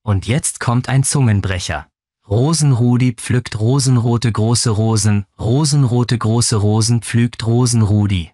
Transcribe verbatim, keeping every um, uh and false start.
Und jetzt kommt ein Zungenbrecher. Rosenrudi pflückt rosenrote große Rosen, rosenrote große Rosen pflügt Rosenrudi.